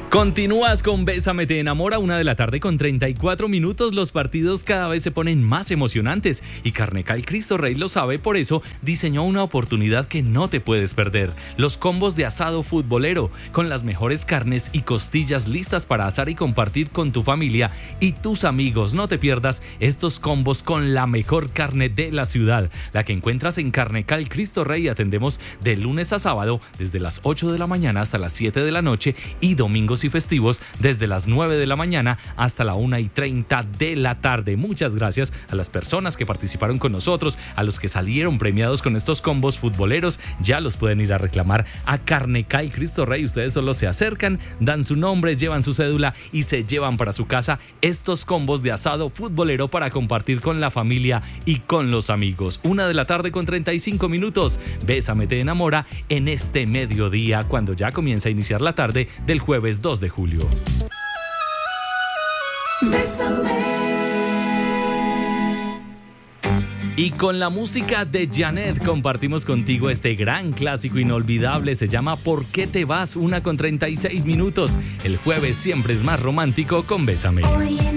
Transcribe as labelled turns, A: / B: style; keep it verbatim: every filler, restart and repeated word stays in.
A: Continúas con Bésame te enamora, una de la tarde con treinta y cuatro minutos. Los partidos cada vez se ponen más emocionantes y Carnecal Cristo Rey lo sabe, por eso diseñó una oportunidad que no te puedes perder. Los combos de asado futbolero, con las mejores carnes y costillas listas para asar y compartir con tu familia y tus amigos. No te pierdas estos combos con la mejor carne de la ciudad, la que encuentras en Carnecal Cristo Rey. Atendemos de lunes a sábado desde las ocho de la mañana hasta las siete de la noche y domingos y festivos desde las nueve de la mañana hasta la una y treinta de la tarde. Muchas gracias a las personas que participaron con nosotros, a los que salieron premiados con estos combos futboleros. Ya los pueden ir a reclamar a Carnecal Cristo Rey. Ustedes solo se acercan, dan su nombre, llevan su cédula y se llevan para su casa estos combos de asado futbolero para compartir con la familia y con los amigos. Una de la tarde con treinta y cinco minutos. Bésame te enamora en este mediodía, cuando ya comienza a iniciar la tarde del jueves dos de julio.
B: Bésame.
A: Y con la música de Janet compartimos contigo este gran clásico inolvidable. Se llama ¿Por qué te vas? Una con treinta y seis minutos. El jueves siempre es más romántico con Bésame.
B: Hoy en